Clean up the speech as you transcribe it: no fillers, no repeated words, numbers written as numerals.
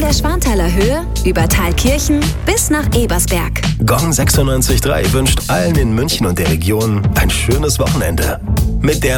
der Schwanthaler Höhe über Thalkirchen bis nach Ebersberg. Gong 96.3 wünscht allen in München und der Region ein schönes Wochenende. Mit der